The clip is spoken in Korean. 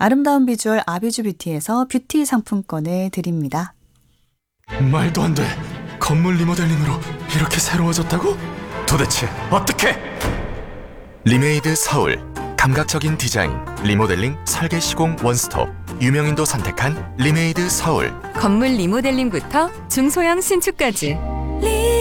아름다운 비주얼 아비주 뷰티에서 뷰티 상품권을 드립니다. 말도 안 돼. 건물 리모델링으로 이렇게 새로워졌다고? 도대체 어떻게? 리메이드 서울. 감각적인 디자인, 리모델링, 설계 시공 원스톱. 유명인도 선택한 리메이드 서울. 건물 리모델링부터 중소형 신축까지